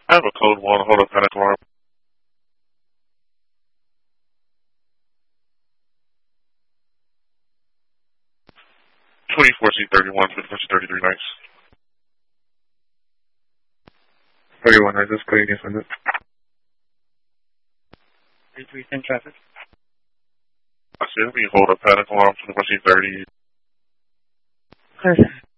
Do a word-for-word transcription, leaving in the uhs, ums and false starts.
I have a code one. Hold up, panic alarm. twenty-four C thirty-one, twenty-four C thirty-three, nice. thirty-one, nice. That's clear. You can send it. thirty-three, send traffic. I said we hold up, panic alarm, twenty-four C thirty. Clear.